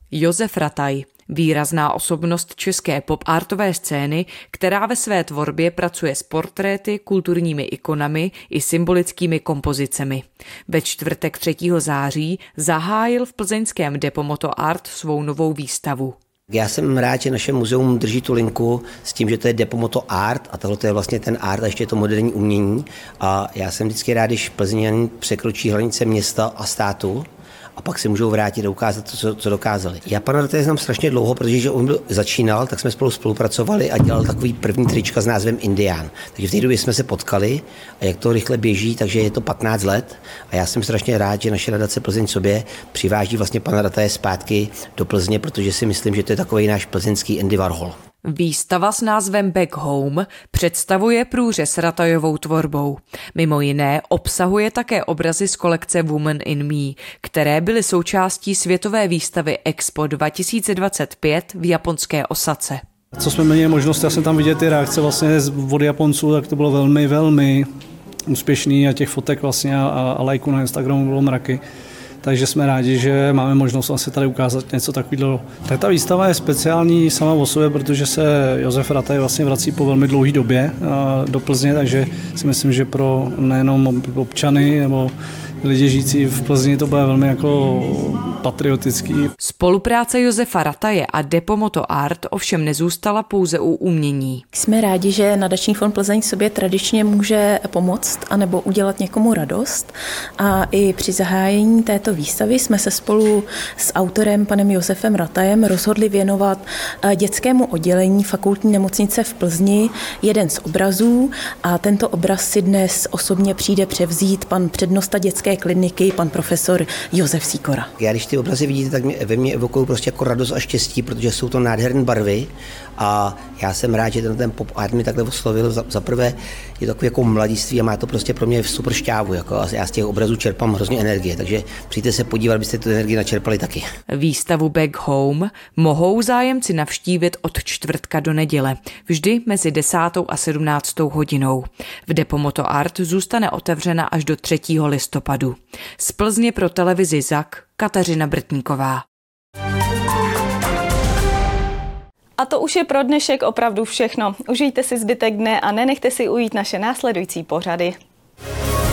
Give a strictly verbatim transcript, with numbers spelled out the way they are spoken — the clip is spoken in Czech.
Josef Rataj, výrazná osobnost české pop-artové scény, která ve své tvorbě pracuje s portréty, kulturními ikonami i symbolickými kompozicemi. Ve čtvrtek třetího září zahájil v plzeňském Depo Moto Art svou novou výstavu. Já jsem rád, že naše muzeum drží tu linku s tím, že to je Depo Moto Art a tohle je vlastně ten art a ještě je to moderní umění. A já jsem vždycky rád, když Plzeňani překročí hranice města a státu a pak si můžou vrátit a ukázat to, co, co dokázali. Já pana Rataje znám strašně dlouho, protože on byl, začínal, tak jsme spolu spolupracovali a dělal takový první trička s názvem Indián. Takže v té době jsme se potkali a jak to rychle běží, takže je to patnáct let a já jsem strašně rád, že naše nadace Plzeň sobě přiváží vlastně pana Rataje zpátky do Plzně, protože si myslím, že to je takový náš plzeňský Andy Warhol. Výstava s názvem Back Home představuje průřez Ratajovou tvorbou. Mimo jiné obsahuje také obrazy z kolekce Woman in Me, které byly součástí světové výstavy Expo dva tisíce dvacet pět v japonské Osace. Co jsme měli možnost, já jsem tam vidět ty reakce vlastně od Japonců, tak to bylo velmi, velmi úspěšný a těch fotek vlastně a, a lajků na Instagramu bylo mraky. Takže jsme rádi, že máme možnost vlastně tady ukázat něco takového. Tak ta výstava je speciální sama o sobě, protože se Josef Rataj vlastně vrací po velmi dlouhé době do Plzně, takže si myslím, že pro nejenom občany nebo lidi žijící v Plzni to bude velmi jako patriotický. Spolupráce Josefa Rataje a Depo Moto Art ovšem nezůstala pouze u umění. Jsme rádi, že Nadační fond Plzeň sobě tradičně může pomoct anebo udělat někomu radost a i při zahájení této výstavy jsme se spolu s autorem panem Josefem Ratajem rozhodli věnovat dětskému oddělení fakultní nemocnice v Plzni jeden z obrazů a tento obraz si dnes osobně přijde převzít pan přednosta dětské kliniky, pan profesor Josef Sikora. Já když ty obrazy vidíte, tak mě, ve mně evokují prostě jako radost a štěstí, protože jsou to nádherné barvy a já jsem rád, že ten, ten pop art mi takhle oslovil. Za, za prvé je to takové jako mladiství a má to prostě pro mě super šťávu. Jako, a já z těch obrazů čerpám hrozně energie, takže přijďte se podívat, abyste tu energii načerpali taky. Výstavu Back Home mohou zájemci navštívit od čtvrtka do neděle, vždy mezi desátou a sedmnáctou hodinou. V Depo Moto Art zůstane otevřena až do třetího listopadu. Z Plzně pro televizi Z A K Kateřina Brtníková. A to už je pro dnešek opravdu všechno. Užijte si zbytek dne a nenechte si ujít naše následující pořady.